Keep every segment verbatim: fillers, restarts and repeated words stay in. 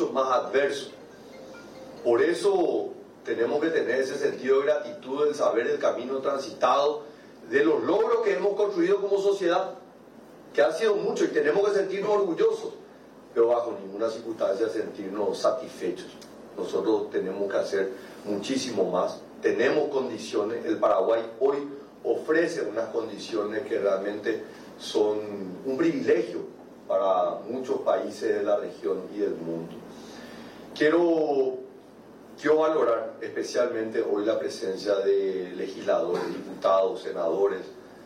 mucho más adverso. Por eso tenemos que tener ese sentido de gratitud, del saber el camino transitado, de los logros que hemos construido como sociedad, que han sido muchos, y tenemos que sentirnos orgullosos, pero bajo ninguna circunstancia sentirnos satisfechos. Nosotros tenemos que hacer muchísimo más, tenemos condiciones. El Paraguay hoy ofrece unas condiciones que realmente son un privilegio para muchos países de la región y del mundo. Quiero, quiero valorar especialmente hoy la presencia de legisladores, diputados, senadores,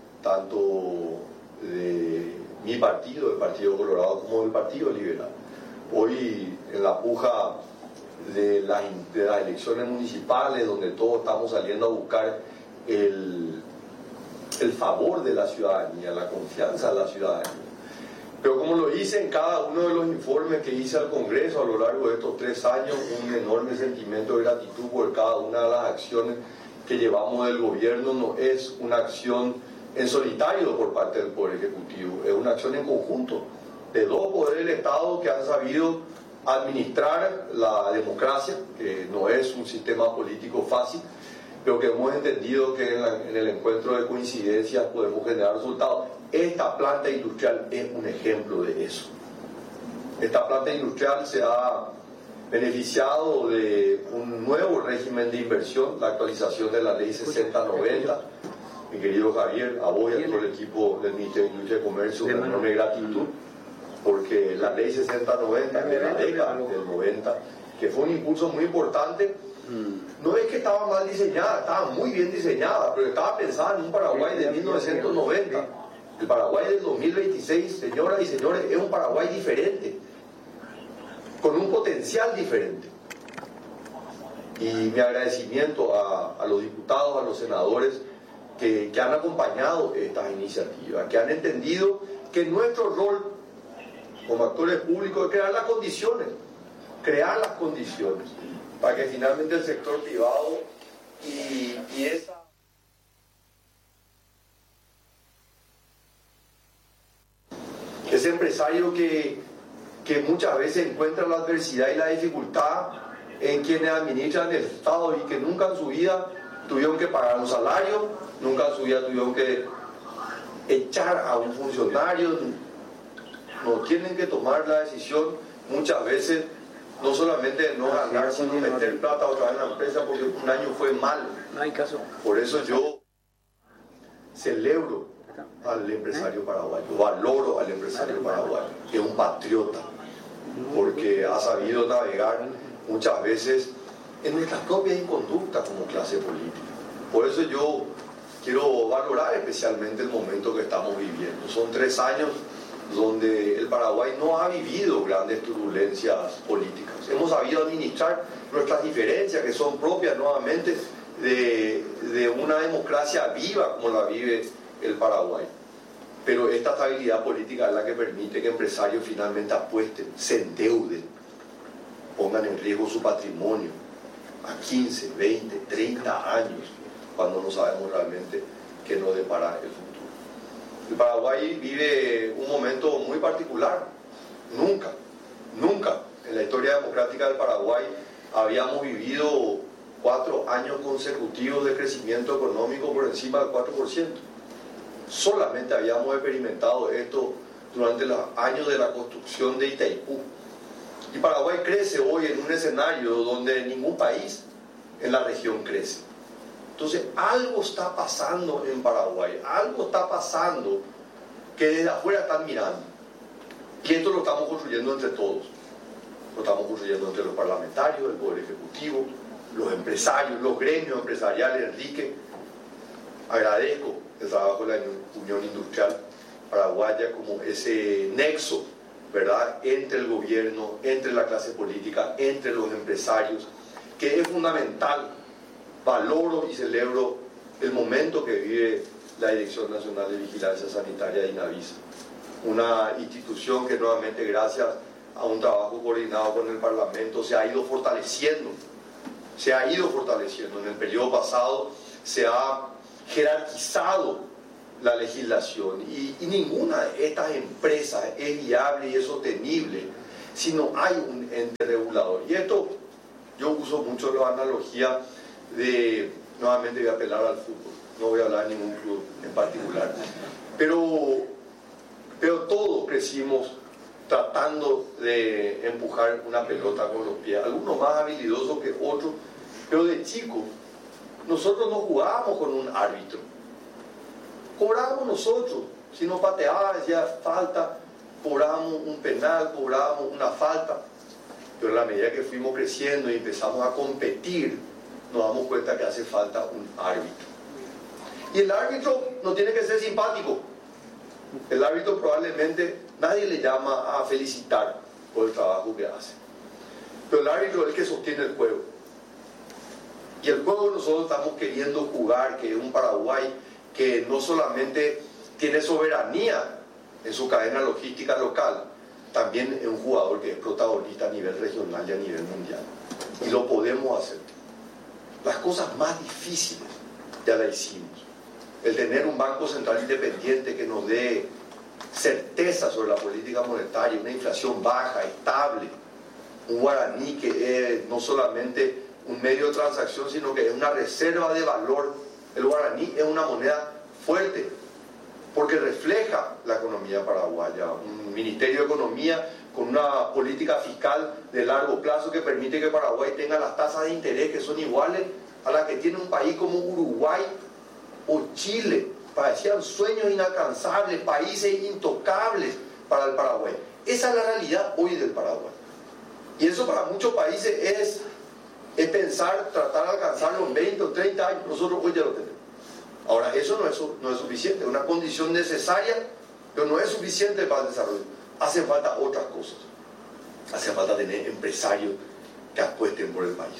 tanto de mi partido, el Partido Colorado, como del Partido Liberal. Hoy, en la puja de las, de las elecciones municipales, donde todos estamos saliendo a buscar el, el favor de la ciudadanía, la confianza de la ciudadanía. Pero como lo hice en cada uno de los informes que hice al Congreso a lo largo de estos tres años, un enorme sentimiento de gratitud por cada una de las acciones que llevamos del gobierno. No es una acción en solitario por parte del Poder Ejecutivo, es una acción en conjunto de dos poderes del Estado que han sabido administrar la democracia, que no es un sistema político fácil, pero que hemos entendido que en, la, en el encuentro de coincidencias podemos generar resultados. Esta planta industrial es un ejemplo de eso. Esta planta industrial se ha beneficiado de un nuevo régimen de inversión, la actualización de la ley sesenta noventa. Mi querido Javier, a vos y a todo el equipo del Ministerio de Industria y Comercio, una enorme gratitud, porque la ley sesenta noventa de la década del noventa, que fue un impulso muy importante, no es que estaba mal diseñada, estaba muy bien diseñada, pero estaba pensada en un Paraguay de mil novecientos noventa. El Paraguay del dos mil veintiséis, señoras y señores, es un Paraguay diferente, con un potencial diferente. Y mi agradecimiento a, a los diputados, a los senadores que, que han acompañado estas iniciativas, que han entendido que nuestro rol como actores públicos es crear las condiciones, crear las condiciones para que finalmente el sector privado y, y esa... ese empresario que, que muchas veces encuentra la adversidad y la dificultad en quienes administran el Estado y que nunca en su vida tuvieron que pagar un salario, nunca en su vida tuvieron que echar a un funcionario, no tienen que tomar la decisión muchas veces no solamente de no ganar, sino meter plata otra vez en la empresa porque un año fue mal. No hay caso. Por eso yo celebro al empresario paraguayo, valoro al empresario paraguayo, que es un patriota, porque ha sabido navegar muchas veces en nuestras propias inconductas como clase política. Por eso yo quiero valorar especialmente el momento que estamos viviendo. Son tres años donde el Paraguay no ha vivido grandes turbulencias políticas. Hemos sabido administrar nuestras diferencias, que son propias nuevamente de, de una democracia viva como la vive el Paraguay. Pero esta estabilidad política es la que permite que empresarios finalmente apuesten, se endeuden, pongan en riesgo su patrimonio a quince, veinte, treinta años, cuando no sabemos realmente qué nos depara el futuro. El Paraguay vive un momento muy particular. Nunca, nunca en la historia democrática del Paraguay habíamos vivido cuatro años consecutivos de crecimiento económico por encima del cuatro por ciento. Solamente habíamos experimentado esto durante los años de la construcción de Itaipú. Y Paraguay crece hoy en un escenario donde ningún país en la región crece. Entonces, algo está pasando en Paraguay, algo está pasando que desde afuera están mirando. Y esto lo estamos construyendo entre todos. Lo estamos construyendo entre los parlamentarios, el Poder Ejecutivo, los empresarios, los gremios empresariales. Enrique, agradezco el trabajo de la Unión Industrial Paraguaya como ese nexo, ¿verdad?, entre el gobierno, entre la clase política, entre los empresarios, que es fundamental. Valoro y celebro el momento que vive la Dirección Nacional de Vigilancia Sanitaria de INAVISA, una institución que nuevamente gracias a un trabajo coordinado con el Parlamento se ha ido fortaleciendo, se ha ido fortaleciendo. En el periodo pasado se ha jerarquizado la legislación y, y ninguna de estas empresas es viable y es sostenible si no hay un ente regulador especulador. Y esto, yo uso mucho la analogía de, nuevamente voy a apelar al fútbol, no voy a hablar de ningún club en particular, pero, pero todos crecimos tratando de empujar una pelota con los pies, algunos más habilidosos que otros, pero de chicos nosotros no jugábamos con un árbitro, cobrábamos nosotros, si nos pateaba decía falta, cobrábamos un penal, cobrábamos una falta, pero a la medida que fuimos creciendo y empezamos a competir, nos damos cuenta que hace falta un árbitro. Y el árbitro no tiene que ser simpático. El árbitro probablemente nadie le llama a felicitar por el trabajo que hace. Pero el árbitro es el que sostiene el juego. Y el juego nosotros estamos queriendo jugar, que es un Paraguay que no solamente tiene soberanía en su cadena logística local, también es un jugador que es protagonista a nivel regional y a nivel mundial. Y lo podemos hacer. Las cosas más difíciles ya las hicimos. El tener un Banco Central independiente que nos dé certeza sobre la política monetaria, una inflación baja, estable, un guaraní que es no solamente un medio de transacción, sino que es una reserva de valor. El guaraní es una moneda fuerte, porque refleja la economía paraguaya. Un Ministerio de Economía con una política fiscal de largo plazo que permite que Paraguay tenga las tasas de interés que son iguales a las que tiene un país como Uruguay o Chile. Parecían sueños inalcanzables, países intocables para el Paraguay. Esa es la realidad hoy del Paraguay. Y eso para muchos países es, es pensar, tratar de alcanzarlo en veinte o treinta años. Nosotros hoy ya lo tenemos. Ahora, eso no es, no es suficiente, es una condición necesaria, pero no es suficiente para el desarrollo. Hacen falta otras cosas. Hace falta tener empresarios que apuesten por el país.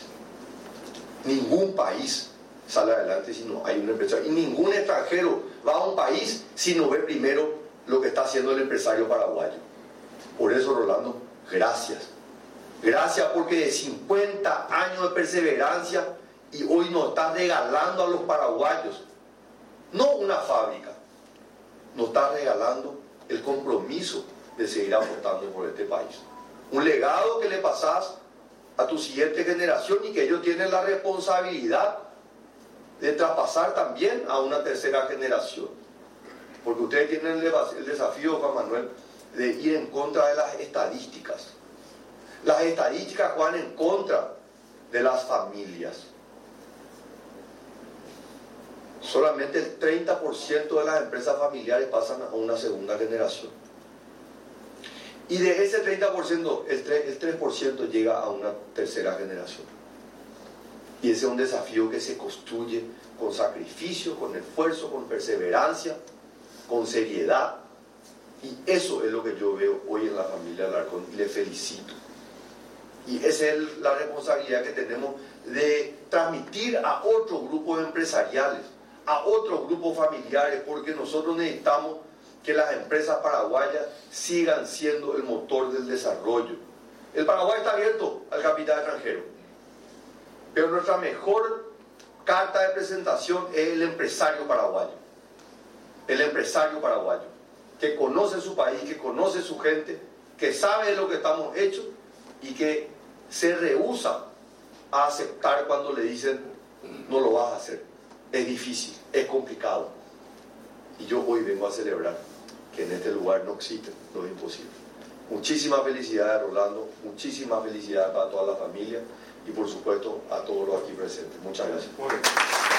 Ningún país sale adelante si no hay un empresario. Y ningún extranjero va a un país si no ve primero lo que está haciendo el empresario paraguayo. Por eso, Rolando, gracias. Gracias porque de cincuenta años de perseverancia y hoy nos estás regalando a los paraguayos no una fábrica, nos está regalando el compromiso de seguir apostando por este país. Un legado que le pasás a tu siguiente generación y que ellos tienen la responsabilidad de traspasar también a una tercera generación. Porque ustedes tienen el desafío, Juan Manuel, de ir en contra de las estadísticas. Las estadísticas van en contra de las familias. Solamente el treinta por ciento de las empresas familiares pasan a una segunda generación. Y de ese treinta por ciento, el tres por ciento llega a una tercera generación. Y ese es un desafío que se construye con sacrificio, con esfuerzo, con perseverancia, con seriedad. Y eso es lo que yo veo hoy en la familia Alarcón y le felicito. Y esa es la responsabilidad que tenemos de transmitir a otros grupos empresariales, a otros grupos familiares, porque nosotros necesitamos que las empresas paraguayas sigan siendo el motor del desarrollo. El Paraguay está abierto al capital extranjero, pero nuestra mejor carta de presentación es el empresario paraguayo. El empresario paraguayo, que conoce su país, que conoce su gente, que sabe de lo que estamos hechos y que se rehúsa a aceptar cuando le dicen no lo vas a hacer. Es difícil, es complicado. Y yo hoy vengo a celebrar que en este lugar no existe lo imposible. Muchísimas felicidades, Rolando, muchísimas felicidades para toda la familia y por supuesto a todos los aquí presentes. Muchas gracias. Muy bien.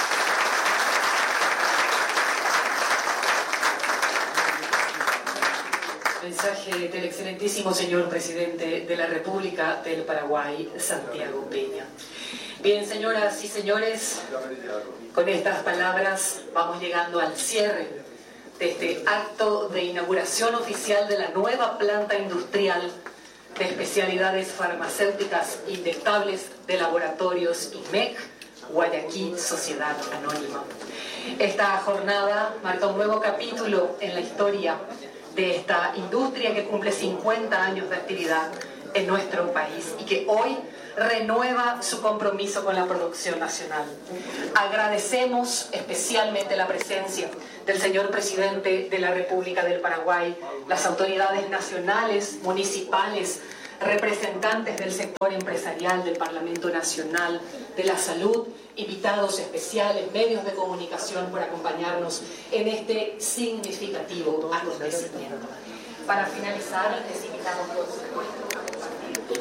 Mensaje del excelentísimo señor presidente de la República del Paraguay, Santiago Peña. Bien, señoras y señores, con estas palabras vamos llegando al cierre de este acto de inauguración oficial de la nueva planta industrial de especialidades farmacéuticas inyectables de Laboratorios I M E C, Guayaquil Sociedad Anónima. Esta jornada marca un nuevo capítulo en la historia de esta industria que cumple cincuenta años de actividad en nuestro país y que hoy renueva su compromiso con la producción nacional. Agradecemos especialmente la presencia del señor presidente de la República del Paraguay, las autoridades nacionales, municipales, representantes del sector empresarial, del Parlamento Nacional, de la Salud, invitados especiales, medios de comunicación por acompañarnos en este significativo acontecimiento. Para finalizar, les invitamos por supuesto a compartir.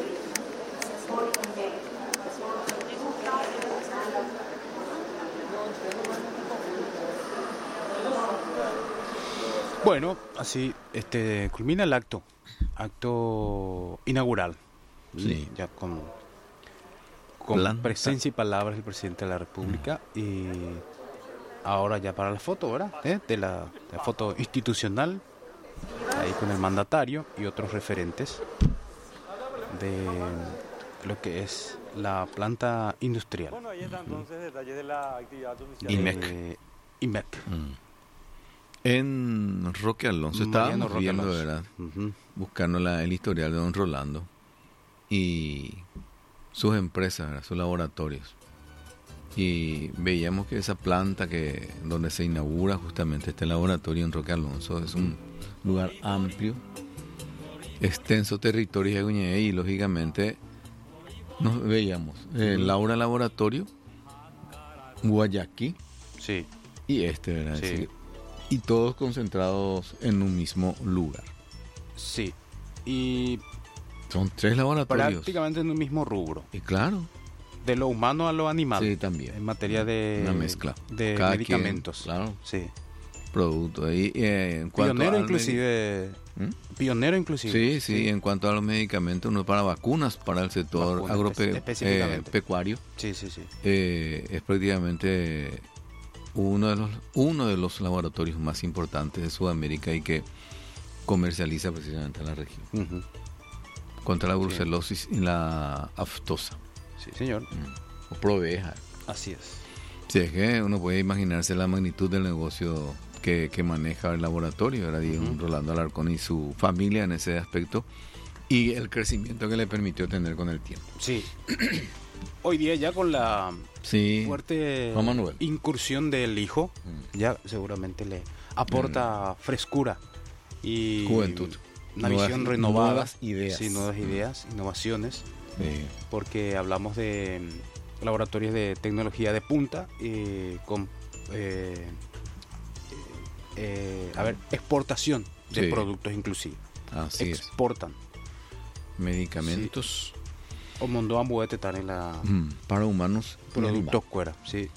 Bueno, así este culmina el acto, acto inaugural, sí. ya con, con Planta. presencia y palabras del presidente de la República mm. y ahora ya para la foto, ¿verdad? ¿Eh? De la, la foto institucional, ahí con el mandatario y otros referentes de lo que es la planta industrial. Bueno, ahí está entonces detalles de la actividad oficial. I M E C. I M E C. Mm. En Roque Alonso estábamos Roque viendo, Alonso. ¿verdad? Uh-huh. Buscando la, el historial de don Rolando y sus empresas, ¿verdad? Sus laboratorios. Y veíamos que esa planta que donde se inaugura justamente este laboratorio en Roque Alonso es un lugar amplio, extenso territorio de Guñé, y lógicamente nos veíamos el Laura Laboratorio, Guayaquil, sí. y este, ¿verdad? Sí. Es decir, y todos concentrados en un mismo lugar. Sí, y son tres laboratorios. Prácticamente en un mismo rubro. Y claro. De lo humano a lo animal. Sí, también. En materia de... Una mezcla. De Cada medicamentos. Quien, claro. Sí. Producto. Y, eh, en cuanto pionero al inclusive. ¿Mm? Pionero inclusive. Sí, sí, sí, en cuanto a los medicamentos, no para vacunas, para el sector agropecuario. Eh, sí, sí, sí. Eh, es prácticamente uno de los uno de los laboratorios más importantes de Sudamérica y que comercializa precisamente en la región. Uh-huh. Contra la brucelosis sí. y la aftosa. Sí, señor. Mm. O provee. Así es. Sí, es que uno puede imaginarse la magnitud del negocio que, que maneja el laboratorio, ¿verdad? Y uh-huh. Rolando Alarcón y su familia en ese aspecto, y el crecimiento que le permitió tener con el tiempo. Sí. Hoy día ya con la sí. fuerte incursión del hijo, uh-huh. ya seguramente le aporta uh-huh. frescura y juventud. Una nuevas, visión renovada. Nuevas ideas. Sí, nuevas ideas, innovaciones. Sí. Porque hablamos de laboratorios de tecnología de punta eh, con eh, eh, a ver exportación de sí. productos inclusive. Así exportan es. Medicamentos sí. o mundo ambuete estar en la mm, para humanos productos fuera, sí.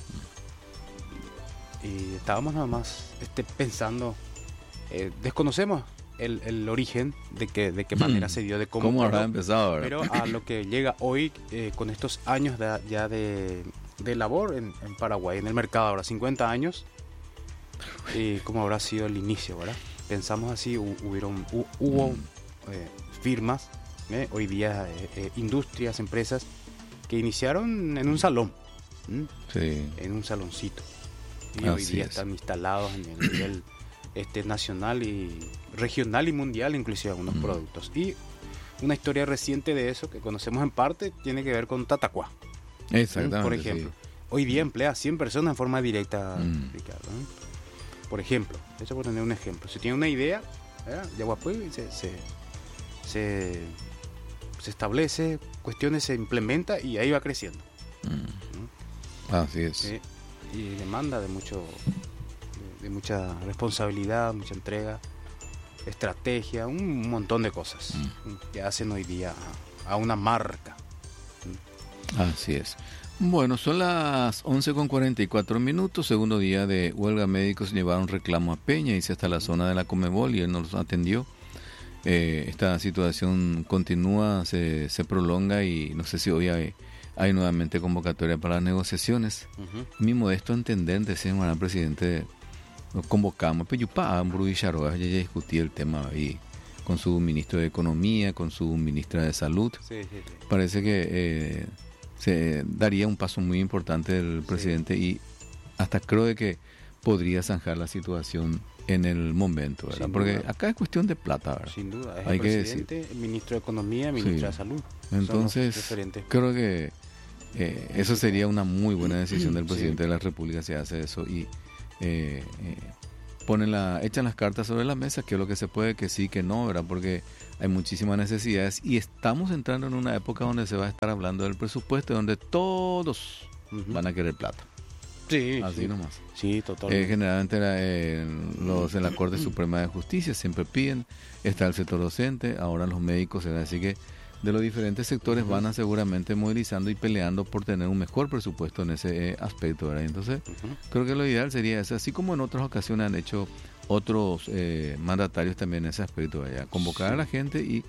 Mm. Y estábamos nada más este, pensando eh, desconocemos El, el origen de que de qué manera se dio, de cómo, ¿Cómo habrá empezado ahora? Pero a lo que llega hoy eh, con estos años de, ya de, de labor en, en Paraguay, en el mercado ahora, cincuenta años, y cómo habrá sido el inicio, ¿verdad? Pensamos así, hubieron, hubo mm. eh, firmas, eh, hoy día eh, eh, industrias, empresas que iniciaron en un salón, sí. en un saloncito, y así hoy día es. Están instalados en el nivel este nacional y regional y mundial, inclusive algunos mm. productos. Y una historia reciente de eso que conocemos en parte tiene que ver con Tatacuá. Exactamente. Por ejemplo, sí. hoy día emplea cien personas en forma directa, mm. Ricardo, ¿no? Por ejemplo, eso por tener un ejemplo. Si tiene una idea, ¿verdad? Yaguapuy se, se, se, se establece, cuestiones se implementa y ahí va creciendo. Mm. ¿Mm? Así es. Eh, y demanda de mucho de mucha responsabilidad, mucha entrega, estrategia, un montón de cosas mm. que hacen hoy día a, a una marca. Así es. Bueno, son las once con cuarenta y cuatro minutos, segundo día de huelga. Médicos llevaron reclamo a Peña, hice hasta la zona de la Comebol y él nos atendió. Eh, esta situación continúa, se, se prolonga y no sé si hoy hay, hay nuevamente convocatoria para las negociaciones. Uh-huh. Mi modesto entender, decía el presidente, nos convocamos, pero yo para Brudicharoa ya discutí el tema ahí con su ministro de Economía, con su ministra de Salud. Sí, sí, sí. Parece que eh, se daría un paso muy importante del presidente sí. y hasta creo de que podría zanjar la situación en el momento, ¿verdad? Sin Porque duda. acá es cuestión de plata, ¿verdad? Sin duda, es Hay el que presidente, decir. el ministro de Economía, el ministro sí. de Salud. Entonces, creo que eh, eso sería una muy buena decisión del presidente sí. de la República si hace eso y eh, eh, ponen la, echan las cartas sobre la mesa, qué es lo que se puede, que sí, que no, ¿verdad? Porque hay muchísimas necesidades y estamos entrando en una época donde se va a estar hablando del presupuesto, donde todos uh-huh. van a querer plata. Sí, así sí. nomás. Sí, totalmente. Eh, generalmente eh, los en la Corte Suprema de Justicia siempre piden, está el sector docente, ahora los médicos, ¿verdad? Así que de los diferentes sectores uh-huh. van a seguramente movilizando y peleando por tener un mejor presupuesto en ese eh, aspecto, ¿verdad? Entonces, uh-huh. creo que lo ideal sería eso, así como en otras ocasiones han hecho otros eh, mandatarios también en ese aspecto, ¿verdad? Convocar sí. a la gente y,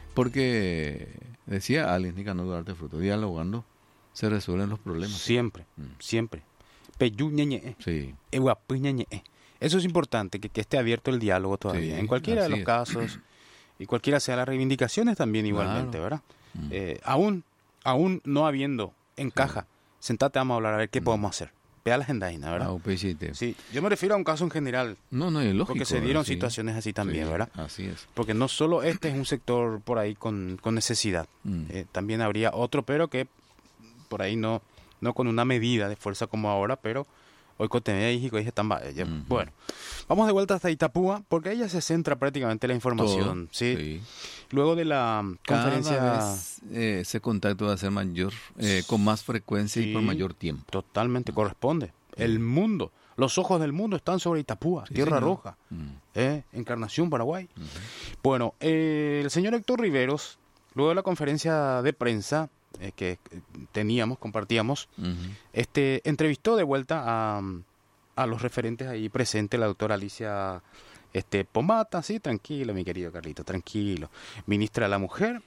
porque decía Alex Nicanor Duarte Fruto, dialogando se resuelven los problemas. Siempre, mm. siempre. Peyú ñeñe, sí. eguapú ñeñe. Eso es importante, que, que esté abierto el diálogo todavía, sí, en cualquiera de los es. casos. Y cualquiera sea las reivindicaciones también igualmente, claro. ¿verdad? Mm. Eh, aún, aún no habiendo en caja, sí. sentate, vamos a hablar a ver qué mm. podemos hacer. Vea la agenda, ¿verdad? Ah, sí, yo me refiero a un caso en general. No, no, es lógico. Porque se dieron sí. situaciones así también, sí, ¿verdad? Así es. Porque no solo este es un sector por ahí con, con necesidad. Mm. Eh, también habría otro, pero que por ahí no, no con una medida de fuerza como ahora, pero hoy con México dije tan uh-huh. Bueno, vamos de vuelta hasta Itapúa, porque ahí ya se centra prácticamente la información. ¿sí? sí. Luego de la Cada conferencia... vez, eh, ese contacto va a ser mayor, eh, con más frecuencia sí, y por mayor tiempo. Totalmente, uh-huh. corresponde. El mundo, los ojos del mundo están sobre Itapúa, sí, Tierra señor. Roja, uh-huh. eh, Encarnación, Paraguay. Uh-huh. Bueno, eh, el señor Héctor Riveros, luego de la conferencia de prensa, Eh, que teníamos, compartíamos, uh-huh. este entrevistó de vuelta a, a los referentes ahí presentes, la doctora Alicia este, Pomata, sí, tranquilo, mi querido Carlito, tranquilo, ministra de la Mujer,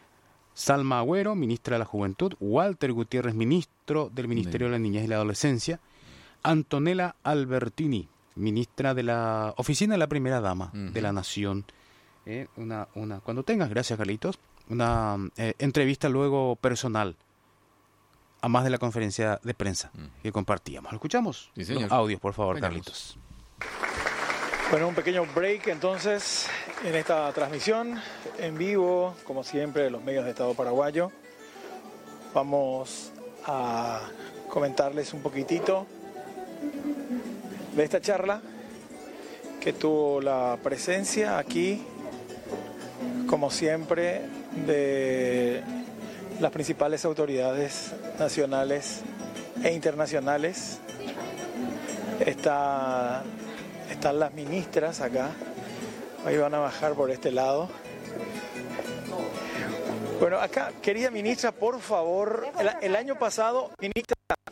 Salma Agüero, ministra de la Juventud, Walter Gutiérrez, ministro del Ministerio sí. de la Niñez y la Adolescencia, Antonella Albertini, ministra de la Oficina de la Primera Dama uh-huh. de la Nación, eh, una, una, cuando tengas, gracias Carlitos, una eh, entrevista luego personal, a más de la conferencia de prensa mm. que compartíamos. ¿Lo escuchamos? Sí, señor. Los audios, por favor, Vayamos. Carlitos. Bueno, un pequeño break entonces en esta transmisión en vivo, como siempre, de los medios de Estado paraguayo. Vamos a comentarles un poquitito de esta charla que tuvo la presencia aquí, como siempre, de las principales autoridades nacionales e internacionales. Está, están las ministras acá. Ahí van a bajar por este lado. Bueno, acá, querida ministra, por favor, el, el año pasado, ministra,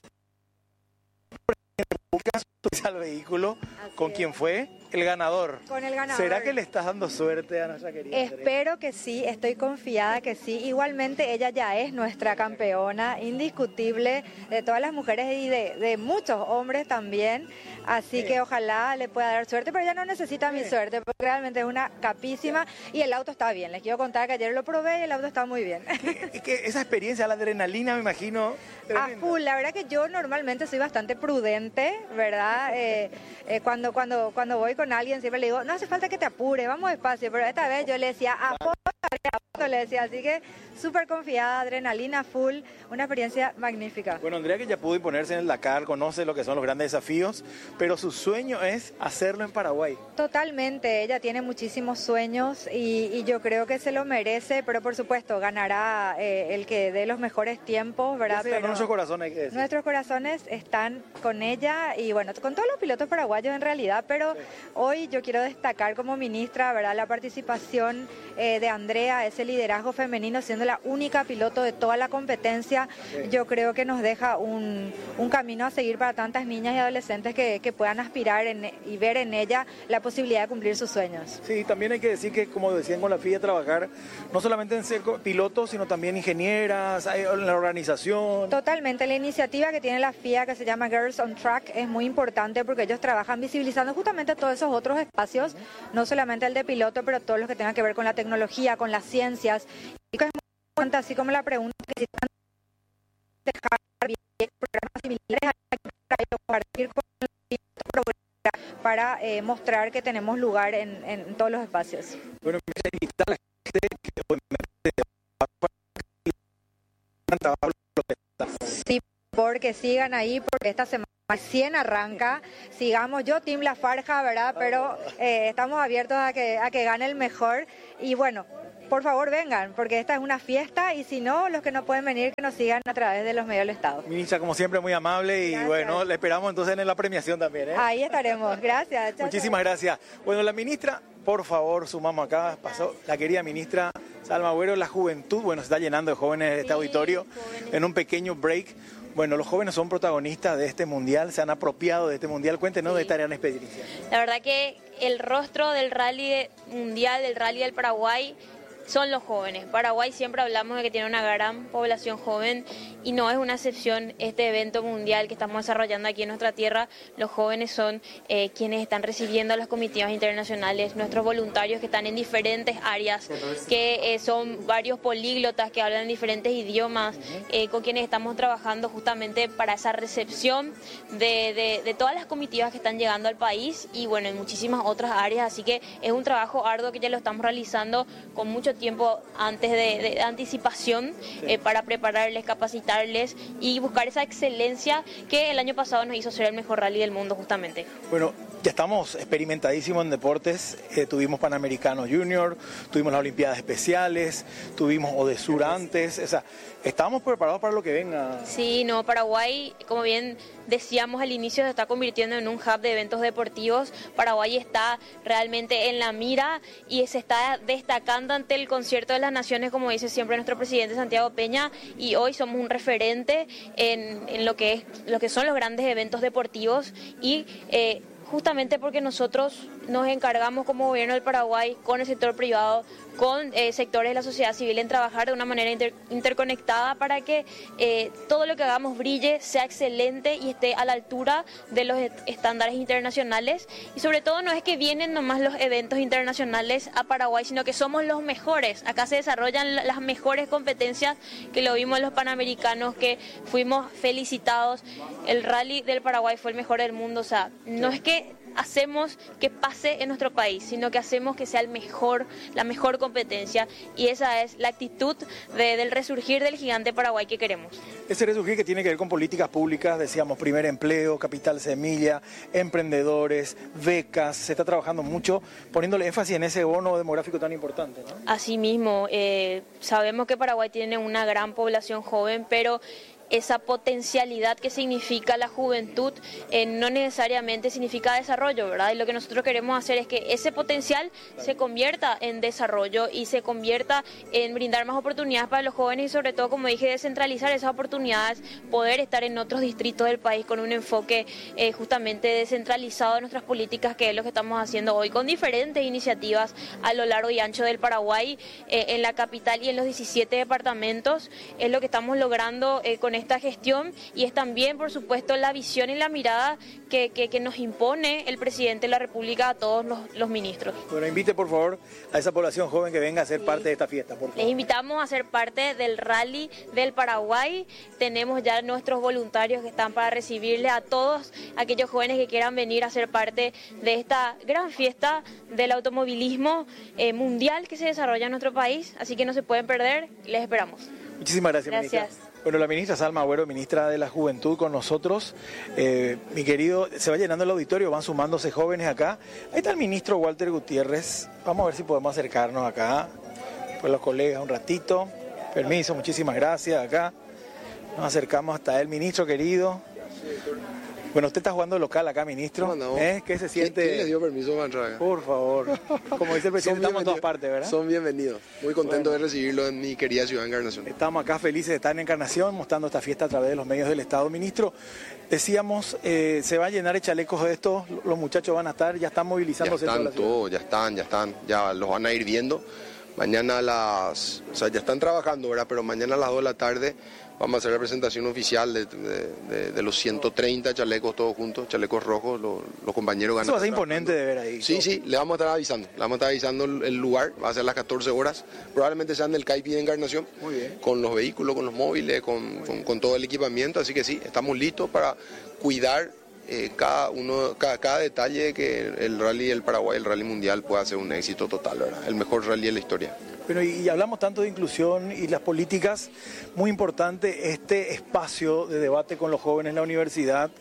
al vehículo, ¿con quién fue? El ganador. Con el ganador. ¿Será que le estás dando suerte a nuestra querida Andrea? Espero que sí, estoy confiada que sí. Igualmente ella ya es nuestra campeona, indiscutible, de todas las mujeres y de, de muchos hombres también. Así eh. que ojalá le pueda dar suerte, pero ella no necesita eh. mi suerte, porque realmente es una capísima y el auto está bien. Les quiero contar que ayer lo probé y el auto está muy bien. Es que esa experiencia, la adrenalina, me imagino. A full, la verdad que yo normalmente soy bastante prudente, ¿verdad? Eh, eh, cuando, cuando, cuando voy con alguien siempre le digo, no hace falta que te apure, vamos despacio, pero esta vez yo le decía, a fondo, le decía, así que súper confiada, adrenalina full, una experiencia magnífica. Bueno, Andrea, que ya pudo imponerse en el Dakar, conoce lo que son los grandes desafíos, pero su sueño es hacerlo en Paraguay. Totalmente, ella tiene muchísimos sueños y, y yo creo que se lo merece, pero por supuesto ganará eh, el que dé los mejores tiempos, ¿verdad? Sí, pero nuestros corazones, hay que decir. Nuestros corazones están con ella y bueno, con todos los pilotos paraguayos en realidad, pero sí. Hoy yo quiero destacar como ministra, ¿verdad?, la participación eh, de Andrea, ese liderazgo femenino, siendo la única piloto de toda la competencia. Sí. Yo creo que nos deja un, un camino a seguir para tantas niñas y adolescentes que, que puedan aspirar en, y ver en ella la posibilidad de cumplir sus sueños. Sí, también hay que decir que, como decían con la F I A, trabajar no solamente en ser pilotos, sino también ingenieras, en la organización. Totalmente, la iniciativa que tiene la F I A, que se llama Girls on Track, es muy importante porque ellos trabajan visibilizando justamente todos esos otros espacios, uh-huh. no solamente el de piloto, pero todos los que tengan que ver con la tecnología, con las ciencias. Y es muy importante, así como la pregunta que si están dejar bien programas similares para compartir con el programa para eh, mostrar que tenemos lugar en, en todos los espacios. Bueno, me invitar a la gente que Sí, porque sigan ahí, porque esta semana cien arranca, sigamos, yo Team La Farja, ¿verdad? Pero eh, estamos abiertos a que, a que gane el mejor y bueno, por favor vengan, porque esta es una fiesta y si no, los que no pueden venir, que nos sigan a través de los medios del Estado. Ministra, como siempre, muy amable y gracias. Bueno, le esperamos entonces en la premiación también, ¿eh? Ahí estaremos, gracias. Chao, Muchísimas chao. Gracias. Bueno, la ministra, por favor, sumamos acá, pasó la querida ministra Salma Agüero, la juventud, bueno, se está llenando de jóvenes de este sí, auditorio, jóvenes. En un pequeño break. Bueno, los jóvenes son protagonistas de este mundial, se han apropiado de este mundial. Cuéntenos sí. de esta gran experiencia. La verdad que el rostro del rally mundial, del rally del Paraguay, son los jóvenes. Paraguay siempre hablamos de que tiene una gran población joven y no es una excepción este evento mundial que estamos desarrollando aquí en nuestra tierra. Los jóvenes son eh, quienes están recibiendo a las comitivas internacionales, nuestros voluntarios que están en diferentes áreas, que eh, son varios políglotas que hablan diferentes idiomas, eh, con quienes estamos trabajando justamente para esa recepción de, de, de todas las comitivas que están llegando al país y bueno, en muchísimas otras áreas, así que es un trabajo arduo que ya lo estamos realizando con mucho tiempo antes de, de, de anticipación eh, para prepararles, capacitarles y buscar esa excelencia que el año pasado nos hizo ser el mejor rally del mundo justamente. Bueno, ya estamos experimentadísimos en deportes, eh, tuvimos Panamericanos Junior, tuvimos las Olimpiadas Especiales, tuvimos Odesur antes, o sea, estamos preparados para lo que venga. Sí, no, Paraguay, como bien decíamos al inicio, se está convirtiendo en un hub de eventos deportivos. Paraguay está realmente en la mira y se está destacando ante el Concierto de las Naciones, como dice siempre nuestro presidente Santiago Peña, y hoy somos un referente en, en lo que es, lo que son los grandes eventos deportivos y eh, justamente porque nosotros nos encargamos como gobierno del Paraguay con el sector privado, con eh, sectores de la sociedad civil en trabajar de una manera inter interconectada para que eh, todo lo que hagamos brille, sea excelente y esté a la altura de los estándares internacionales. Y sobre todo no es que vienen nomás los eventos internacionales a Paraguay, sino que somos los mejores. Acá se desarrollan las mejores competencias, que lo vimos en los Panamericanos, que fuimos felicitados. El rally del Paraguay fue el mejor del mundo. O sea, no es que hacemos que pase en nuestro país, sino que hacemos que sea el mejor, la mejor competencia, y esa es la actitud de, del resurgir del gigante Paraguay que queremos. Ese resurgir que tiene que ver con políticas públicas, decíamos, primer empleo, capital semilla, emprendedores, becas, se está trabajando mucho poniéndole énfasis en ese bono demográfico tan importante, ¿no? Asimismo, eh, sabemos que Paraguay tiene una gran población joven, pero esa potencialidad que significa la juventud eh, no necesariamente significa desarrollo, ¿verdad? Y lo que nosotros queremos hacer es que ese potencial se convierta en desarrollo y se convierta en brindar más oportunidades para los jóvenes y sobre todo, como dije, descentralizar esas oportunidades, poder estar en otros distritos del país con un enfoque eh, justamente descentralizado de nuestras políticas, que es lo que estamos haciendo hoy con diferentes iniciativas a lo largo y ancho del Paraguay, eh, en la capital y en los diecisiete departamentos. Es lo que estamos logrando eh, con esta gestión y es también, por supuesto, la visión y la mirada que, que, que nos impone el presidente de la República a todos los, los ministros. Bueno, invite por favor a esa población joven que venga a ser sí. parte de esta fiesta, por favor. Les invitamos a ser parte del Rally del Paraguay. Tenemos ya nuestros voluntarios que están para recibirle a todos aquellos jóvenes que quieran venir a ser parte de esta gran fiesta del automovilismo eh, mundial que se desarrolla en nuestro país, así que no se pueden perder, les esperamos. Muchísimas gracias, Gracias. Ministra. Bueno, la ministra Salma Agüero, ministra de la Juventud, con nosotros. Eh, mi querido, se va llenando el auditorio, van sumándose jóvenes acá. Ahí está el ministro Walter Gutiérrez. Vamos a ver si podemos acercarnos acá, pues los colegas un ratito. Permiso, muchísimas gracias acá. Nos acercamos hasta él, ministro querido. Bueno, usted está jugando local acá, ministro. No, no. ¿Eh? ¿Qué se siente? ¿Quién le dio permiso para entrar acá? Por favor. Como dice el presidente, estamos en todas partes, ¿verdad? Son bienvenidos. Muy contento bueno. de recibirlo en mi querida ciudad de Encarnación. Estamos acá felices de estar en Encarnación, mostrando esta fiesta a través de los medios del Estado. Ministro, decíamos, eh, se va a llenar de chalecos de estos, los muchachos van a estar, ya están movilizándose. Ya están toda la todos, ya están, ya están, ya los van a ir viendo. Mañana a las, o sea, ya están trabajando, ¿verdad? Pero mañana a las dos de la tarde vamos a hacer la presentación oficial de, de, de, de los ciento treinta chalecos todos juntos, chalecos rojos, los, los compañeros ganan. Eso va a ser imponente de ver ahí. Sí, sí, le vamos a estar avisando, le vamos a estar avisando el, el lugar, va a ser las catorce horas, probablemente sean del C A I P de Encarnación, Muy bien. con los vehículos, con los móviles, con, con, con todo el equipamiento, así que sí, estamos listos para cuidar eh, cada uno, cada, cada detalle de que el rally del Paraguay, el rally mundial pueda ser un éxito total, ¿verdad? El mejor rally de la historia. Bueno, y hablamos tanto de inclusión y las políticas, muy importante este espacio de debate con los jóvenes en la universidad,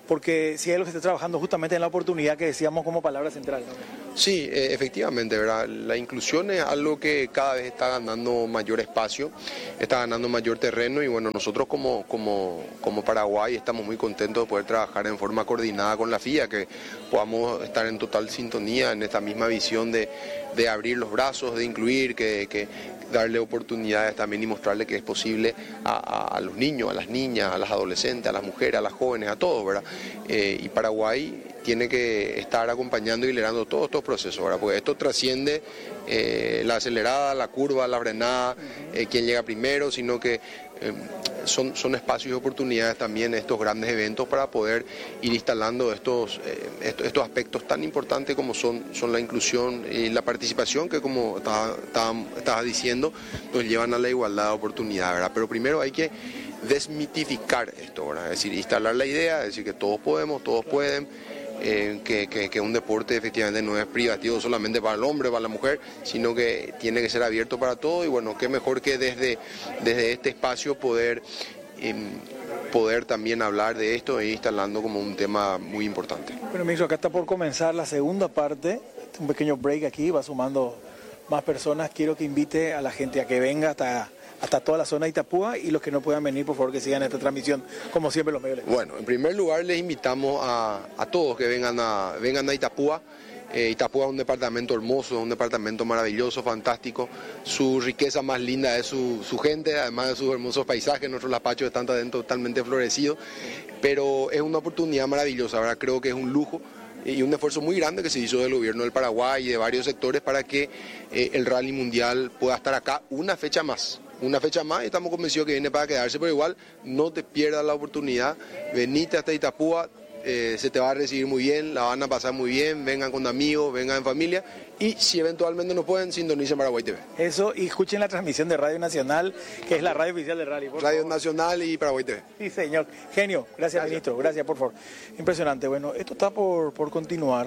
porque si hay algo que se está trabajando justamente en la oportunidad que decíamos como palabra central, ¿no? Sí, eh, efectivamente, ¿verdad? La inclusión es algo que cada vez está ganando mayor espacio, está ganando mayor terreno y bueno, nosotros como, como, como Paraguay estamos muy contentos de poder trabajar en forma coordinada con la FIA, que podamos estar en total sintonía en esta misma visión de, de abrir los brazos, de incluir, que, que darle oportunidades también y mostrarle que es posible a, a, a los niños, a las niñas, a las adolescentes, a las mujeres, a las jóvenes, a todos, ¿verdad? Eh, y Paraguay tiene que estar acompañando y liderando todos estos procesos, ¿verdad? Porque esto trasciende eh, la acelerada, la curva, la frenada, eh, quién llega primero, sino que eh, son, son espacios y oportunidades también estos grandes eventos para poder ir instalando estos, eh, estos, estos aspectos tan importantes como son, son la inclusión y la participación, que como estaba, estaba, estaba diciendo, nos llevan a la igualdad de oportunidad, ¿verdad? Pero primero hay que desmitificar esto, ¿verdad? Es decir, instalar la idea, es decir, que todos podemos, todos pueden, eh, que, que, que un deporte efectivamente no es privativo solamente para el hombre, para la mujer, sino que tiene que ser abierto para todos y bueno, qué mejor que desde, desde este espacio poder, eh, poder también hablar de esto e instalando como un tema muy importante. Bueno, ministro, acá está por comenzar la segunda parte, un pequeño break aquí, va sumando más personas, quiero que invite a la gente a que venga hasta... hasta toda la zona de Itapúa y los que no puedan venir, por favor, que sigan esta transmisión, como siempre los medios. Bueno, en primer lugar les invitamos a, a todos que vengan a, vengan a Itapúa. Eh, Itapúa es un departamento hermoso, un departamento maravilloso, fantástico. Su riqueza más linda es su, su gente, además de sus hermosos paisajes. Nuestros lapachos están totalmente florecidos, pero es una oportunidad maravillosa, ¿verdad? Creo que es un lujo y un esfuerzo muy grande que se hizo del gobierno del Paraguay y de varios sectores para que eh, el Rally Mundial pueda estar acá una fecha más. Una fecha más y estamos convencidos que viene para quedarse, pero igual no te pierdas la oportunidad, venite hasta Itapúa, eh, se te va a recibir muy bien, la van a pasar muy bien, vengan con amigos, vengan en familia y si eventualmente no pueden, sintonicen Paraguay T V. Eso, y escuchen la transmisión de Radio Nacional, que es la radio oficial del Rally. Radio favor. Nacional y Paraguay T V. Sí, señor. Genio, gracias, gracias. Ministro, gracias, por favor. Impresionante, bueno, esto está por, por continuar.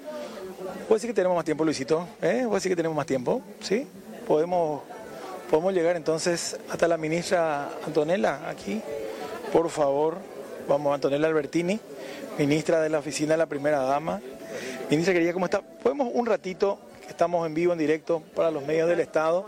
¿Puedo decir que tenemos más tiempo, Luisito? ¿Eh? ¿Puedo decir que tenemos más tiempo? ¿Sí? Podemos... Podemos llegar entonces hasta la ministra Antonella, aquí, por favor, vamos, Antonella Albertini, ministra de la Oficina de la Primera Dama. Ministra querida, ¿cómo está? ¿Podemos un ratito, que estamos en vivo, en directo, para los medios del Estado?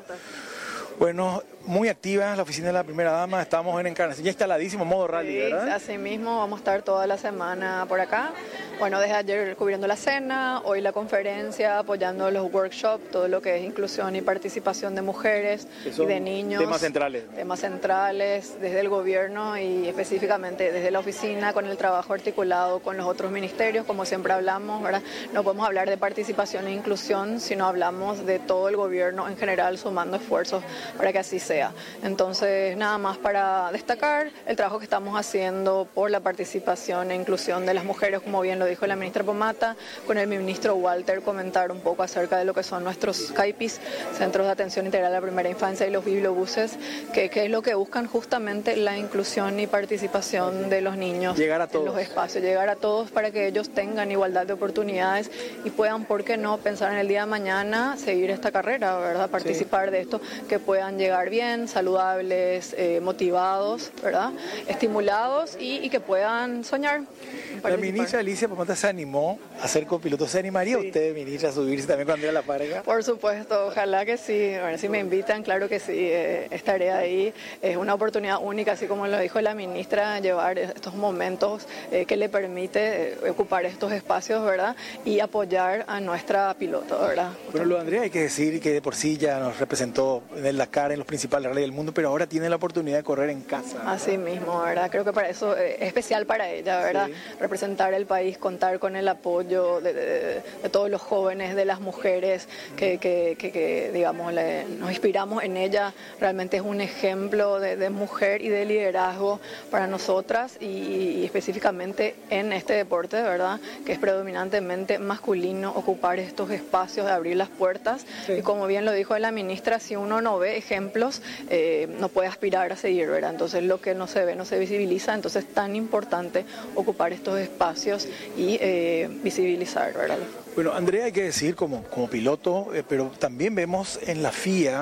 Bueno, muy activa la Oficina de la Primera Dama, estamos en Encarnación, ya instaladísimo, modo rally, sí, ¿verdad? Así mismo, vamos a estar toda la semana por acá. Bueno, desde ayer cubriendo la cena, hoy la conferencia, apoyando los workshops, todo lo que es inclusión y participación de mujeres y de niños. Temas centrales. Temas centrales desde el gobierno y específicamente desde la oficina, con el trabajo articulado con los otros ministerios, como siempre hablamos, ¿verdad? No podemos hablar de participación e inclusión si no hablamos de todo el gobierno en general sumando esfuerzos para que así sea. Entonces, nada más para destacar el trabajo que estamos haciendo por la participación e inclusión de las mujeres, como bien lo dijo la ministra Pomata, con el ministro Walter comentar un poco acerca de lo que son nuestros CAIPIS, Centros de Atención Integral a la Primera Infancia, y los bibliobuses, que, que es lo que buscan justamente la inclusión y participación de los niños llegar a todos. En los espacios, llegar a todos para que ellos tengan igualdad de oportunidades y puedan, ¿por qué no?, pensar en el día de mañana, seguir esta carrera, ¿verdad?, participar sí. de esto, que puedan llegar bien, saludables, eh, motivados, ¿verdad?, estimulados y, y que puedan soñar. La ministra Alicia Pomata se animó a ser copiloto. ¿Se animaría sí. usted, ministra, a subirse también cuando era la pareja? Por supuesto, ojalá que sí. Bueno, si me invitan, claro que sí, eh, estaré ahí. Es una oportunidad única, así como lo dijo la ministra, llevar estos momentos eh, que le permite eh, ocupar estos espacios, ¿verdad?, y apoyar a nuestra piloto, ¿verdad? Bueno, lo Andrea, hay que decir que de por sí ya nos representó en el Dakar, en los principales rally del mundo, pero ahora tiene la oportunidad de correr en casa. Así mismo, ¿verdad? Creo que para eso eh, es especial para ella, ¿verdad? Sí. Representar el país, contar con el apoyo de, de, de todos los jóvenes, de las mujeres que, que, que, que digamos, le, nos inspiramos en ella. Realmente es un ejemplo de, de mujer y de liderazgo para nosotras y, y específicamente en este deporte, ¿verdad?, que es predominantemente masculino, ocupar estos espacios de abrir las puertas. Sí. Y como bien lo dijo la ministra, si uno no ve ejemplos, eh, no puede aspirar a seguir, ¿verdad? Entonces lo que no se ve no se visibiliza, entonces es tan importante ocupar estos espacios y eh, visibilizar, ¿verdad? Bueno, Andrea, hay que decir como, como piloto, eh, pero también vemos en la F I A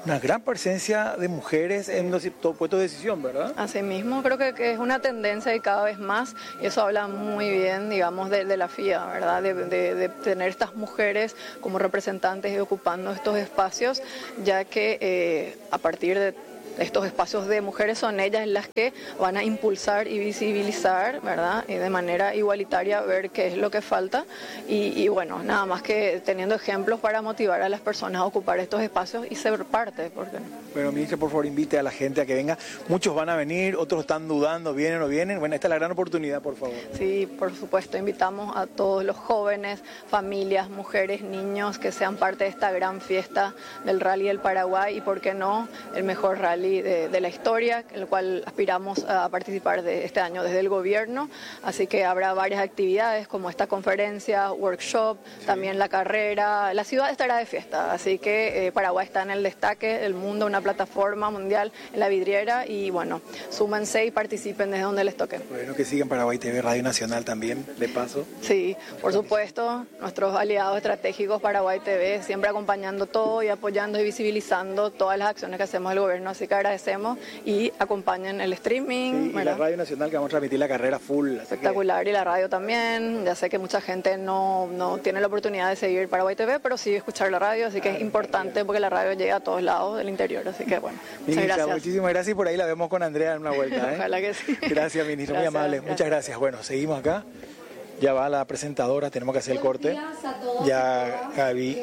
una gran presencia de mujeres en los puestos de decisión, ¿verdad? Así mismo, creo que, que es una tendencia y cada vez más, y eso habla muy bien, digamos, de, de la F I A, ¿verdad? De, de, de tener estas mujeres como representantes y ocupando estos espacios, ya que eh, a partir de estos espacios de mujeres son ellas las que van a impulsar y visibilizar, ¿verdad? Y de manera igualitaria ver qué es lo que falta y, y bueno, nada más que teniendo ejemplos para motivar a las personas a ocupar estos espacios y ser parte. Porque... Bueno, ministra, por favor, invite a la gente a que venga. Muchos van a venir, otros están dudando, vienen o no vienen. Bueno, esta es la gran oportunidad, por favor. Sí, por supuesto, invitamos a todos los jóvenes, familias, mujeres, niños que sean parte de esta gran fiesta del Rally del Paraguay y, por qué no, el mejor rally De, de la historia, en el cual aspiramos a participar de este año desde el gobierno, así que habrá varias actividades como esta conferencia, workshop, sí. También la carrera, la ciudad estará de fiesta, así que eh, Paraguay está en el destaque del mundo, una plataforma mundial en la vidriera y bueno, súmense y participen desde donde les toque. Bueno, que sigan Paraguay T V, Radio Nacional también, de paso. Sí, por supuesto, nuestros aliados estratégicos Paraguay T V, siempre acompañando todo y apoyando y visibilizando todas las acciones que hacemos el gobierno, así que agradecemos y acompañen el streaming. Sí, y la Radio Nacional que vamos a transmitir la carrera full. Espectacular, que... y la radio también. Ya sé que mucha gente no, no tiene la oportunidad de seguir Paraguay T V, pero sí escuchar la radio, así que ah, es importante porque la radio llega a todos lados del interior, así que bueno, muchas ministra, gracias. Muchísimas gracias y por ahí la vemos con Andrea en una vuelta. ¿eh? Ojalá que sí. Gracias, ministra, muy amable. Gracias. Muchas gracias. Bueno, seguimos acá. Ya va la presentadora, tenemos que hacer el corte. Ya Gaby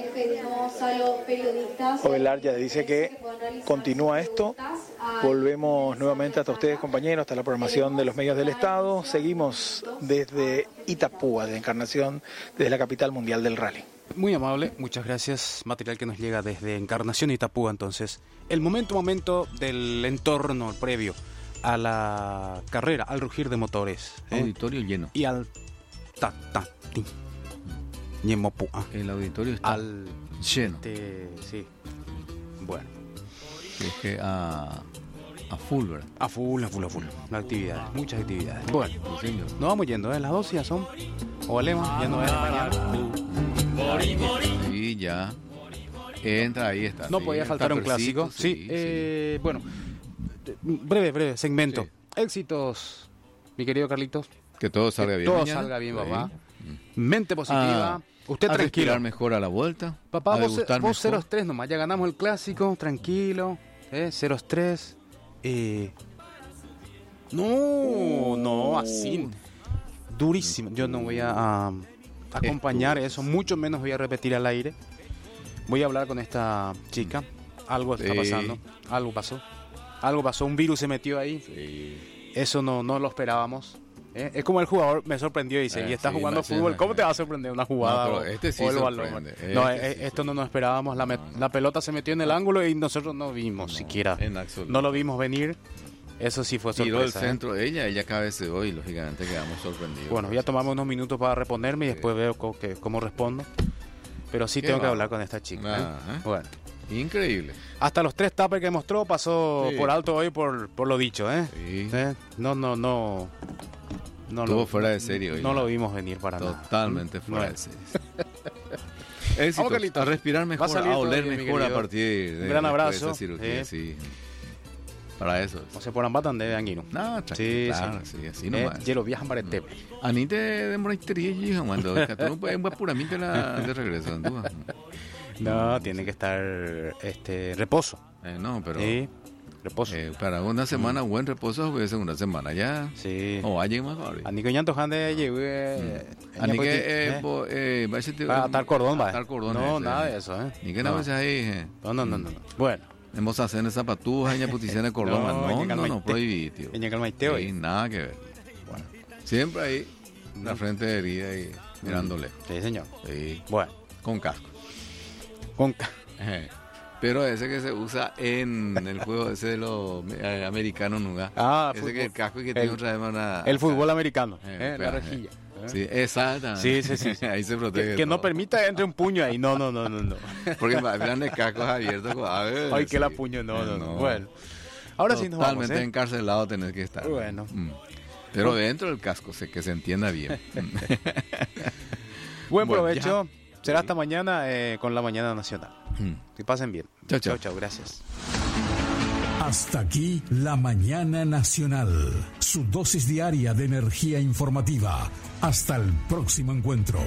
Ovelar ya dice que continúa esto. Volvemos nuevamente hasta ustedes, compañeros, hasta la programación de los medios del Estado. Seguimos desde Itapúa, de Encarnación, desde la capital mundial del rally. Muy amable, muchas gracias. Material que nos llega desde Encarnación, Itapúa. Entonces, el momento, momento del entorno previo a la carrera, al rugir de motores. ¿eh? Auditorio lleno. Y al ta, ta, ti. El auditorio está al lleno. Este, sí. Bueno. Es que a, a full, ¿verdad? A full, a full, a full. Actividades, muchas actividades. Bueno, sí, nos vamos yendo, ¿eh? Las doce ya son. O valemos, ya no es mañana. Sí, ya. Entra, ahí está. No sí, podía faltar un clásico. Sí, sí, sí. Eh, bueno. Breve, breve, segmento. Sí. Éxitos, mi querido Carlitos. Que todo salga bien. Todo mañana. salga bien, papá. Sí. Mente positiva. Ah, Usted a tranquilo. Respirar mejor a la vuelta. Papá, vos, vos cero tres nomás. Ya ganamos el clásico. Tranquilo. ¿eh? cero tres. Eh... No, no, así. Durísimo. Yo no voy a, a acompañar eso. Mucho menos voy a repetir al aire. Voy a hablar con esta chica. Algo está pasando. Algo pasó. Algo pasó. Un virus se metió ahí. Sí. Eso no, no lo esperábamos. ¿Eh? Es como el jugador me sorprendió y dice, eh, y está sí, jugando fútbol, ¿cómo te va a sorprender una jugada? No, este sí o el balón? Este no, sí eh, sí esto no nos esperábamos, la, met, la pelota se metió en el ángulo y nosotros no vimos no, siquiera, en absoluto. No lo vimos venir, eso sí fue sorpresa. Tiró el centro de ella, ella cabeceó y lógicamente quedamos sorprendidos. Bueno, ya tomamos unos minutos para reponerme y sí. después veo cómo, que, cómo respondo, pero sí tengo va? que hablar con esta chica. ¿eh? ¿eh? Bueno. Increíble. Hasta los tres tapes que mostró pasó sí. por alto hoy por, por lo dicho, ¿eh? Sí. ¿Eh? No, no, no... No Estuvo lo, fuera de serie hoy. No lo vimos venir para Totalmente nada. Totalmente fuera no. de serie. Éxitos, a respirar mejor, a, a oler bien, mejor a partir de, un gran abrazo, de esa cirugía, sí. sí. Para eso. No se poran batan de anguino. No, tranquilo, sí, claro, sí, sí, así nomás. Eh, lo viajan para el tema. Anite de monastería y cuando tú puedes puramente de regreso. No, tiene que estar este reposo. Eh, no, pero sí. Reposo. Eh, para una semana, buen reposo, puede ser una semana ya. Sí. O allí más ahora. Ani que ñanto jande lleve. Ani que eh eh va a ser atar cordón, va. Atar cordón. No, nada de eso, eh. Ni que nada más ahí. No, no, no, no. Bueno. Hemos hacer en zapatujas, en posición de cordón, no, no, no, prohibido, tío. En el maiteo. Sí, nada que ver. Bueno. Siempre ahí, la frente herida y mirando lejos. Sí, señor. Sí. Bueno. Con casco. Con casco. Pero ese que se usa en el juego ese de los eh, americanos nunca. Ah, ese fútbol. Que el casco y que tiene otra vez una... El fútbol americano, eh, eh, la rejilla. Eh. Sí, exactamente. Sí, sí, sí. Ahí se protege. Que, que no permita entre un puño ahí. No, no, no, no, no. Porque grandes cascos abiertos. A ver, ay, sí. que la puño, no, no, no. Bueno. Ahora sí nos vamos. Totalmente ¿eh? encarcelado tenés que estar. Bueno. Mm. Pero dentro del casco, sé que se entienda bien. Buen provecho. Bueno, Será hasta mañana eh, con la Mañana Nacional. Mm. Que pasen bien. Chao, chao. Chao, chao, gracias. Hasta aquí la Mañana Nacional, su dosis diaria de energía informativa. Hasta el próximo encuentro.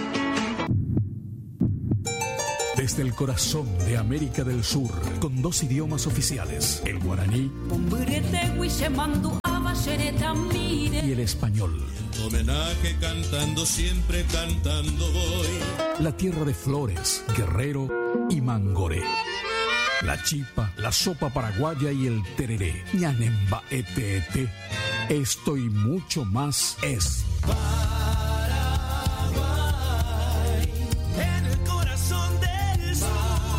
Desde el corazón de América del Sur, con dos idiomas oficiales, el guaraní y el español. Homenaje cantando, siempre cantando voy. La tierra de Flores, Guerrero y Mangoré. La chipa, la sopa paraguaya y el tereré. Ñanemba ete ete. Esto y mucho más es Paraguay, en el corazón del sur.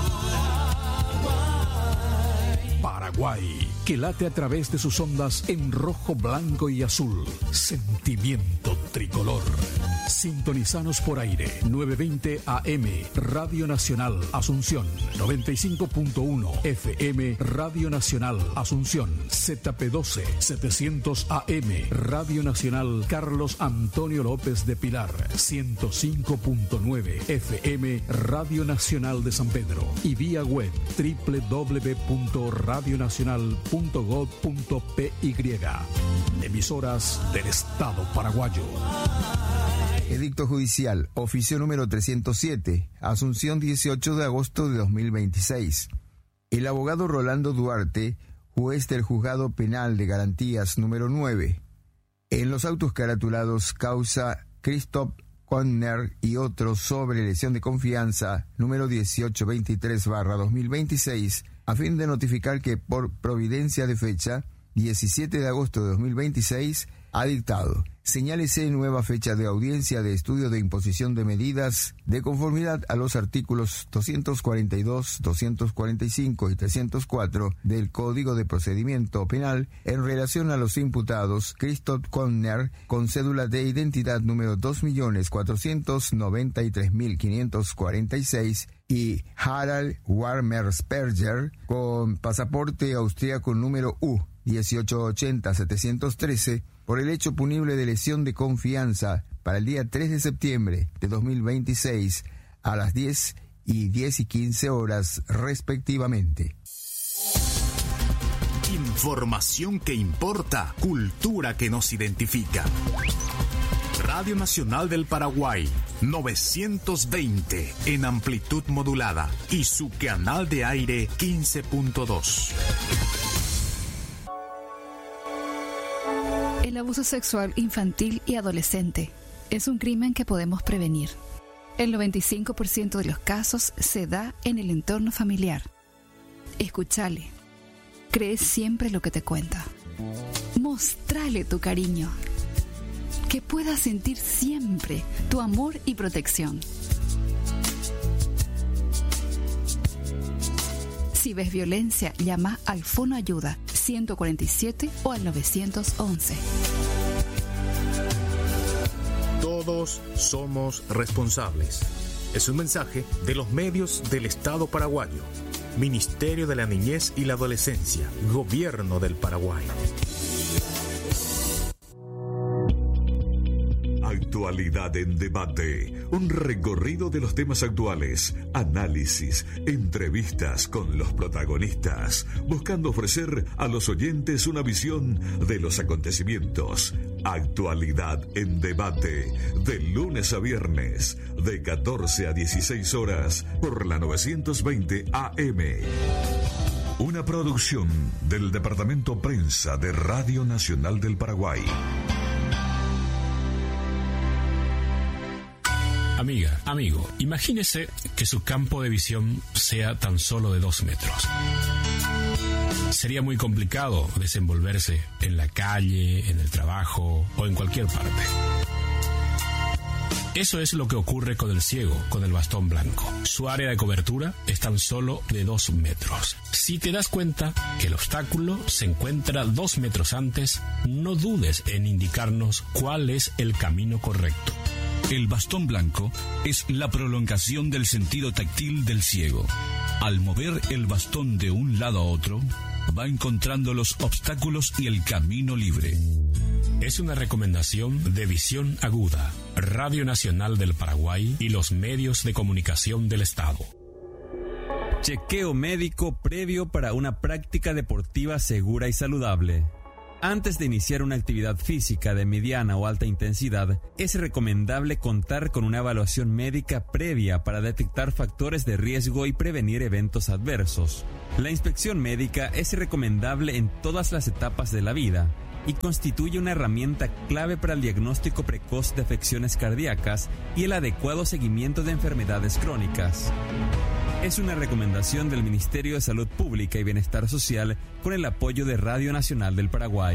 Paraguay. Paraguay, que late a través de sus ondas en rojo, blanco y azul. Sentimiento tricolor. Sintonizanos por aire, novecientos veinte A M, Radio Nacional Asunción, noventa y cinco punto uno F M, Radio Nacional Asunción, Z P doce, setecientos A M, Radio Nacional Carlos Antonio López de Pilar, ciento cinco punto nueve F M, Radio Nacional de San Pedro, y vía web doble u doble u doble u punto radio nacional punto gob punto p y. Emisoras del Estado paraguayo. Edicto judicial, oficio número trescientos siete, Asunción, dieciocho de agosto de dos mil veintiséis. El abogado Rolando Duarte, juez del Juzgado Penal de Garantías número nueve, en los autos caratulados causa Christoph Conner y otros sobre lesión de confianza número dieciocho veintitrés barra dos mil veintiséis, a fin de notificar que por providencia de fecha diecisiete de agosto de dos mil veintiséis ha dictado. Señálese nueva fecha de audiencia de estudio de imposición de medidas de conformidad a los artículos doscientos cuarenta y dos, doscientos cuarenta y cinco y trescientos cuatro del Código de Procedimiento Penal en relación a los imputados Christoph Conner con cédula de identidad número dos millones cuatrocientos noventa y tres mil quinientos cuarenta y seis y Harald Warmersperger con pasaporte austríaco número U dieciocho ochenta setecientos trece por el hecho punible de lesión de confianza para el día tres de septiembre de dos mil veintiséis a las diez y diez y quince horas respectivamente. Información que importa, cultura que nos identifica. Radio Nacional del Paraguay, novecientos veinte en amplitud modulada y su canal de aire quince punto dos. El abuso sexual infantil y adolescente es un crimen que podemos prevenir. El noventa y cinco por ciento de los casos se da en el entorno familiar. Escúchale. Cree siempre lo que te cuenta. Mostrale tu cariño. Que pueda sentir siempre tu amor y protección. Si ves violencia, llama al Fono Ayuda ciento cuarenta y siete o al novecientos once. Todos somos responsables. Es un mensaje de los medios del Estado paraguayo. Ministerio de la Niñez y la Adolescencia. Gobierno del Paraguay. Actualidad en debate, un recorrido de los temas actuales, análisis, entrevistas con los protagonistas, buscando ofrecer a los oyentes una visión de los acontecimientos. Actualidad en debate, de lunes a viernes, de catorce a dieciséis horas, por la novecientos veinte A M. Una producción del Departamento Prensa de Radio Nacional del Paraguay. Amiga, amigo, imagínese que su campo de visión sea tan solo de dos metros. Sería muy complicado desenvolverse en la calle, en el trabajo o en cualquier parte. Eso es lo que ocurre con el ciego, con el bastón blanco. Su área de cobertura es tan solo de dos metros. Si te das cuenta que el obstáculo se encuentra dos metros antes, no dudes en indicarnos cuál es el camino correcto. El bastón blanco es la prolongación del sentido táctil del ciego. Al mover el bastón de un lado a otro, va encontrando los obstáculos y el camino libre. Es una recomendación de Visión Aguda, Radio Nacional del Paraguay y los medios de comunicación del Estado. Chequeo médico previo para una práctica deportiva segura y saludable. Antes de iniciar una actividad física de mediana o alta intensidad, es recomendable contar con una evaluación médica previa para detectar factores de riesgo y prevenir eventos adversos. La inspección médica es recomendable en todas las etapas de la vida y constituye una herramienta clave para el diagnóstico precoz de afecciones cardíacas y el adecuado seguimiento de enfermedades crónicas. Es una recomendación del Ministerio de Salud Pública y Bienestar Social con el apoyo de Radio Nacional del Paraguay.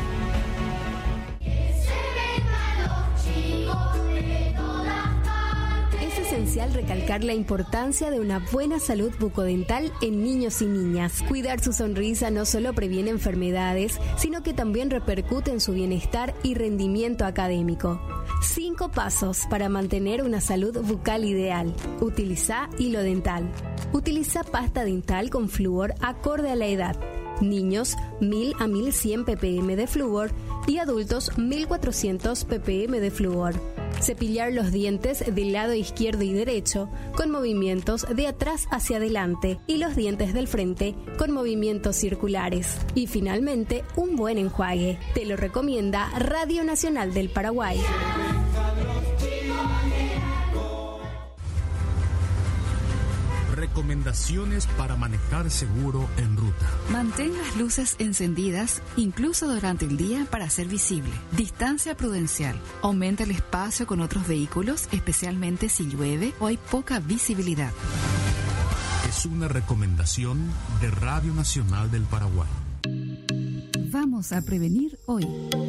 Es esencial recalcar la importancia de una buena salud bucodental en niños y niñas. Cuidar su sonrisa no solo previene enfermedades, sino que también repercute en su bienestar y rendimiento académico. Cinco pasos para mantener una salud bucal ideal. Utiliza hilo dental. Utiliza pasta dental con flúor acorde a la edad. Niños, mil a mil cien ppm de flúor y adultos, mil cuatrocientos ppm de flúor. Cepillar los dientes del lado izquierdo y derecho con movimientos de atrás hacia adelante y los dientes del frente con movimientos circulares. Y finalmente, un buen enjuague. Te lo recomienda Radio Nacional del Paraguay. Recomendaciones para manejar seguro en ruta. Mantén las luces encendidas, incluso durante el día, para ser visible. Distancia prudencial. Aumenta el espacio con otros vehículos, especialmente si llueve o hay poca visibilidad. Es una recomendación de Radio Nacional del Paraguay. Vamos a prevenir hoy.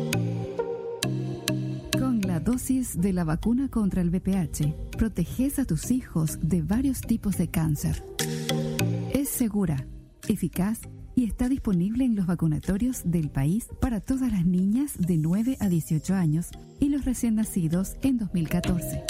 Con la dosis de la vacuna contra el V P H, proteges a tus hijos de varios tipos de cáncer. Es segura, eficaz y está disponible en los vacunatorios del país para todas las niñas de nueve a dieciocho años y los recién nacidos en dos mil catorce.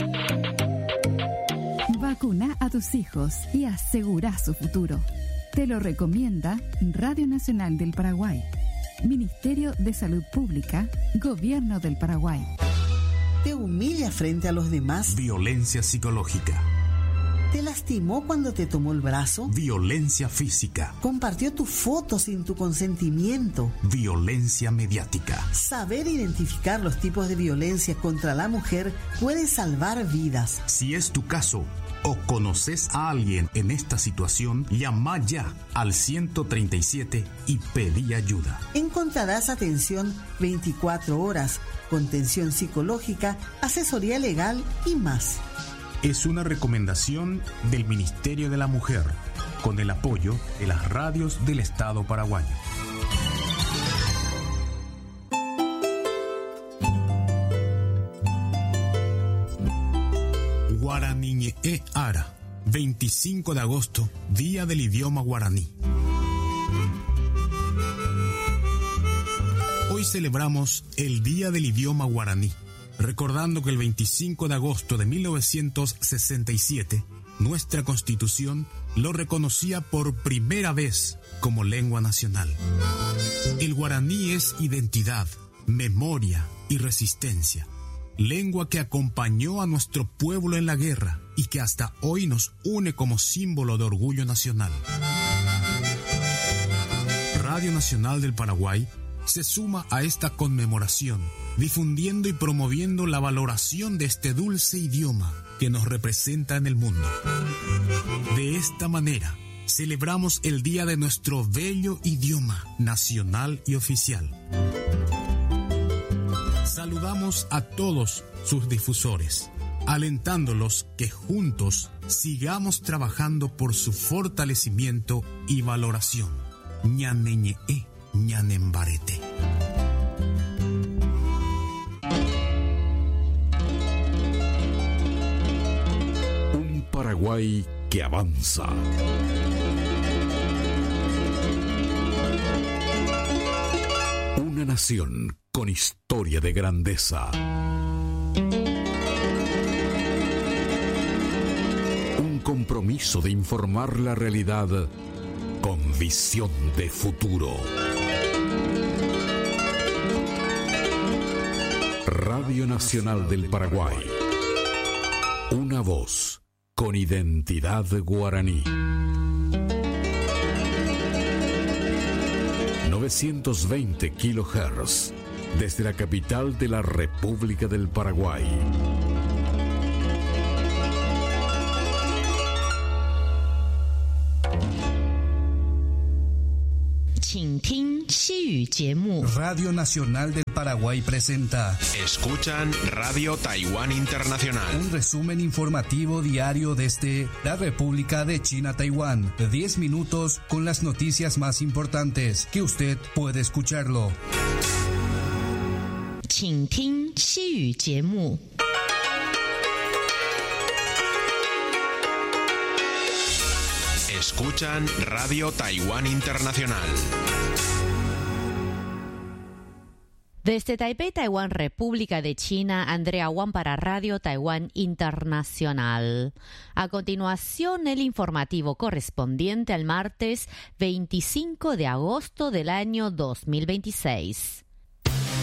Vacuna a tus hijos y asegura su futuro. Te lo recomienda Radio Nacional del Paraguay, Ministerio de Salud Pública, Gobierno del Paraguay. ¿Te humilla frente a los demás? Violencia psicológica. ¿Te lastimó cuando te tomó el brazo? Violencia física. ¿Compartió tu foto sin tu consentimiento? Violencia mediática. Saber identificar los tipos de violencia contra la mujer puede salvar vidas. Si es tu caso o conoces a alguien en esta situación, llama ya al ciento treinta y siete y pedí ayuda. Encontrarás atención veinticuatro horas, contención psicológica, asesoría legal y más. Es una recomendación del Ministerio de la Mujer, con el apoyo de las radios del Estado paraguayo. Guaraniñe Ara, veinticinco de agosto, Día del Idioma Guaraní. Hoy celebramos el Día del Idioma Guaraní, recordando que el veinticinco de agosto de mil novecientos sesenta y siete, nuestra Constitución lo reconocía por primera vez como lengua nacional. El guaraní es identidad, memoria y resistencia, lengua que acompañó a nuestro pueblo en la guerra y que hasta hoy nos une como símbolo de orgullo nacional. Radio Nacional del Paraguay se suma a esta conmemoración, difundiendo y promoviendo la valoración de este dulce idioma que nos representa en el mundo. De esta manera, celebramos el día de nuestro bello idioma nacional y oficial. Saludamos a todos sus difusores, alentándolos que juntos sigamos trabajando por su fortalecimiento y valoración. Ñaneñe, ñanembarete. Un Paraguay que avanza. Una nación con historia de grandeza. Un compromiso de informar la realidad con visión de futuro. Radio Nacional del Paraguay. Una voz con identidad guaraní. novecientos veinte kilohertz desde la capital de la República del Paraguay. Radio Nacional del Paraguay presenta Escuchan Radio Taiwán Internacional. Un resumen informativo diario desde la República de China, Taiwán. diez minutos con las noticias más importantes que usted puede escucharlo. Escuchan Radio Taiwán Internacional. Desde Taipei, Taiwán, República de China, Andrea Wang para Radio Taiwán Internacional. A continuación, el informativo correspondiente al martes veinticinco de agosto del año dos mil veintiséis.